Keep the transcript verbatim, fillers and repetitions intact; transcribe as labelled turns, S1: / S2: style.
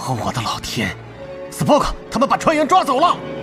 S1: 我的老天 ，Spock， 他们把船员抓走了！